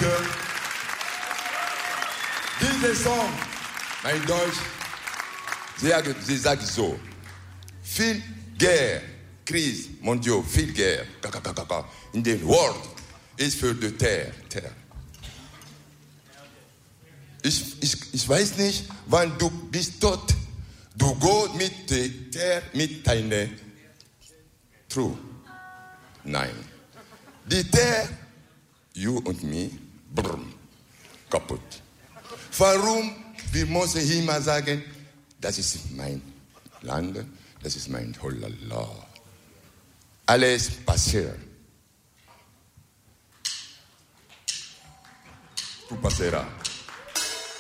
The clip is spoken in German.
que diese Song, mein Deutsch, sie sagt so, viel Guerre, Krise, mondiale, viel Guerre, in der World ist für die Terre. Ich weiß nicht, wann du bist tot, du gehst mit der Terre, mit deiner True. Nein. Die Terre, you und me, brumm, kaputt. Warum? Wir müssen immer sagen, das ist mein Land, das ist mein Holala. Alles passiert. Tu passeras.